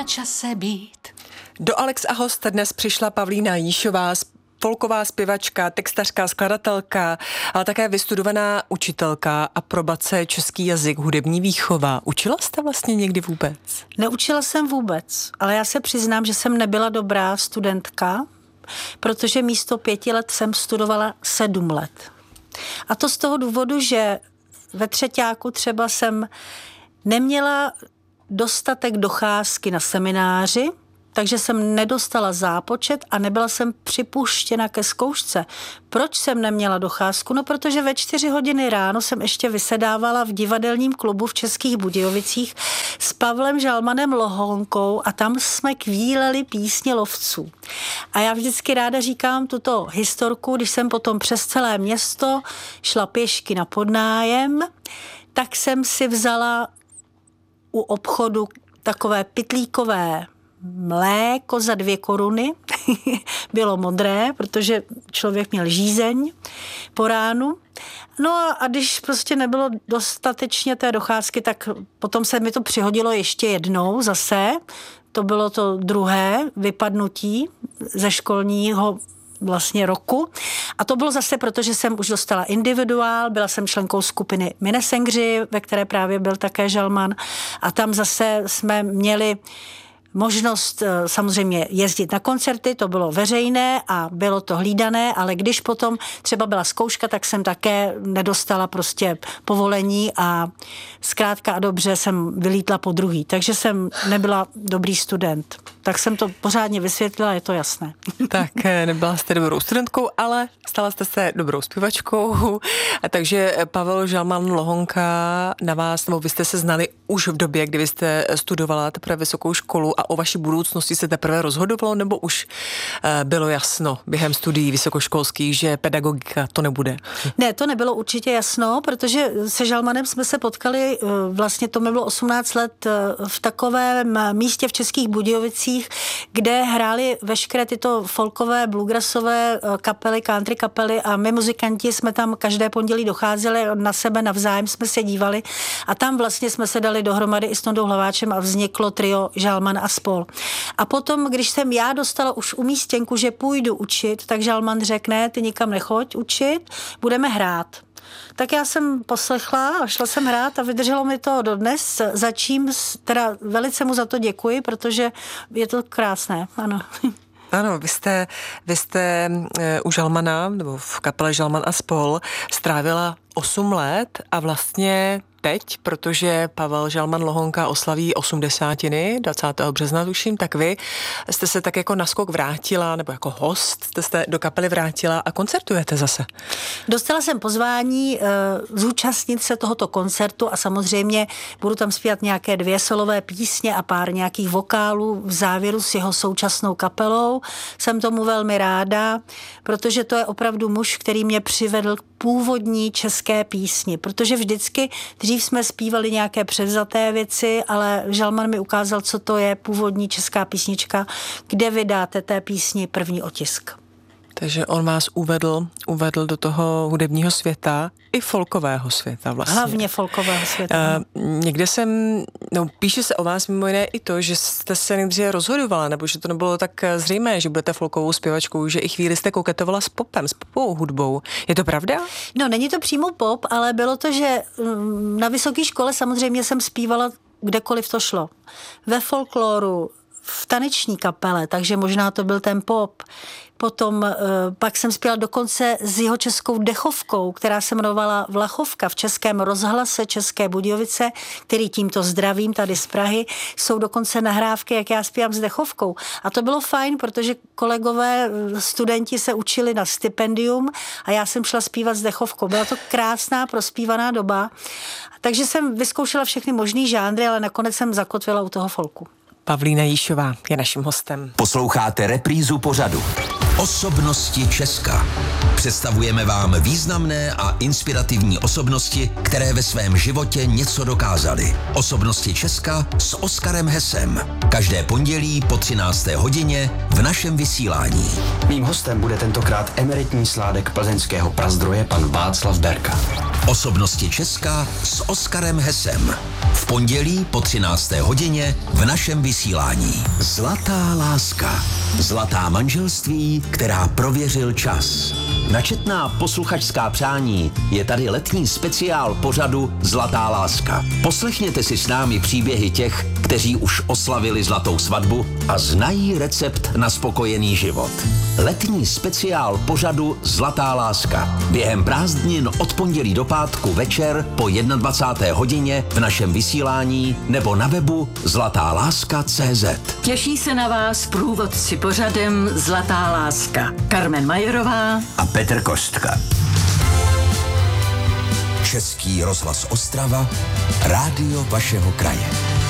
na čase být. Do Alex a host dnes přišla Pavlína Jíšová, folková zpěvačka, textařka, skladatelka, ale také vystudovaná učitelka, aprobace český jazyk, hudební výchova. Učila jste vlastně někdy vůbec? Neučila jsem vůbec, ale já se přiznám, že jsem nebyla dobrá studentka, protože místo 5 let jsem studovala 7 let. A to z toho důvodu, že ve třeťáku třeba jsem neměla dostatek docházky na semináři, takže jsem nedostala zápočet a nebyla jsem připuštěna ke zkoušce. Proč jsem neměla docházku? No, protože ve 4 hodiny ráno jsem ještě vysedávala v divadelním klubu v Českých Budějovicích s Pavlem Žalmanem Lohonkou a tam jsme kvíleli písně lovců. A já vždycky ráda říkám tuto historku, když jsem potom přes celé město šla pěšky na podnájem, tak jsem si vzala u obchodu takové pytlíkové mléko za 2 koruny. Bylo modré, protože člověk měl žízeň po ránu. No a když prostě nebylo dostatečně té docházky, tak potom se mi to přihodilo ještě jednou zase. To bylo to druhé vypadnutí ze školního vlastně roku. A to bylo zase proto, že jsem už dostala individuál, byla jsem členkou skupiny Minesengři, ve které právě byl také Žalman. A tam zase jsme měli možnost samozřejmě jezdit na koncerty, to bylo veřejné a bylo to hlídané, ale když potom třeba byla zkouška, tak jsem také nedostala prostě povolení a zkrátka a dobře jsem vylítla po druhý. Takže jsem nebyla dobrý student. Tak jsem to pořádně vysvětlila, je to jasné. Tak nebyla jste dobrou studentkou, ale stala jste se dobrou zpěvačkou. A takže Pavel Žalman Lohonka na vás, nebo vy jste se znali už v době, kdy vy jste studovala teprve vysokou školu a o vaší budoucnosti se teprve rozhodovalo, nebo už bylo jasno během studií vysokoškolských, že pedagogika to nebude? Ne, to nebylo určitě jasno, protože se Žalmanem jsme se potkali, vlastně to mi bylo 18 let v takovém místě v Českých Budějovicích, kde hráli veškeré tyto folkové, bluegrassové kapely, country kapely a my muzikanti jsme tam každé pondělí docházeli, na sebe navzájem jsme se dívali a tam vlastně jsme se dali dohromady i s Tondou Hlaváčem a vzniklo trio Žalman a spol. A potom, když jsem já dostala už umístěnku, že půjdu učit, tak Žalman řekne, ty nikam nechoď učit, budeme hrát. Tak já jsem poslechla a šla jsem hrát a vydrželo mi to dodnes, za čím teda velice mu za to děkuji, protože je to krásné, ano. Ano, vy jste u Žalmana, nebo v kapele Žalman a spol, strávila 8 let a vlastně teď, protože Pavel Žalman Lohonka oslaví 80. 20. března, tuším, tak vy jste se tak jako naskok vrátila, nebo jako host jste se do kapely vrátila a koncertujete zase. Dostala jsem pozvání zúčastnit se tohoto koncertu a samozřejmě budu tam zpívat nějaké 2 solové písně a pár nějakých vokálů v závěru s jeho současnou kapelou. Jsem tomu velmi ráda, protože to je opravdu muž, který mě přivedl k původní české písni, protože vždycky dřív jsme zpívali nějaké převzaté věci, ale Žalman mi ukázal, co to je původní česká písnička, kde vydáte té písni první otisk. Takže on vás uvedl do toho hudebního světa i folkového světa vlastně. Hlavně folkového světa. Někde píše se o vás mimo jiné i to, že jste se nejdříve rozhodovala, nebo že to nebylo tak zřejmé, že budete folkovou zpěvačkou, že i chvíli jste koketovala s popem, s popovou hudbou. Je to pravda? No, není to přímo pop, ale bylo to, že na vysoké škole samozřejmě jsem zpívala kdekoliv to šlo. Ve folkloru, v taneční kapele, takže možná to byl ten pop. Potom pak jsem zpěvala dokonce s jihočeskou dechovkou, která se jmenovala Vlachovka v Českém rozhlase České Budějovice, který tímto zdravím tady z Prahy. Jsou dokonce nahrávky, jak já zpívám s dechovkou. A to bylo fajn, protože kolegové, studenti se učili na stipendium a já jsem šla zpívat s dechovkou. Byla to krásná, prospívaná doba. Takže jsem vyzkoušela všechny možný žánry, ale nakonec jsem zakotvila u toho folku. Pavlína Jíšová je naším hostem. Posloucháte reprízu pořadu Osobnosti Česka. Představujeme vám významné a inspirativní osobnosti, které ve svém životě něco dokázaly. Osobnosti Česka s Oskarem Hesem. Každé pondělí po 13. hodině v našem vysílání. Mým hostem bude tentokrát emeritní sládek plzeňského prazdroje pan Václav Berka. Osobnosti Česka s Oskarem Hesem. V pondělí po 13. hodině v našem vysílání. Zlatá láska. Zlatá manželství, která prověřil čas. Na četná posluchačská přání je tady letní speciál pořadu Zlatá láska. Poslechněte si s námi příběhy těch, kteří už oslavili zlatou svatbu a znají recept na spokojený život. Letní speciál pořadu Zlatá láska. Během prázdnin od pondělí do pátku večer po 21. hodině v našem vysílání nebo na webu zlatáláska.cz. Těší se na vás průvodci pořadem Zlatá láska. Carmen Majerová A Petr Kostka. Český rozhlas Ostrava, rádio vašeho kraje.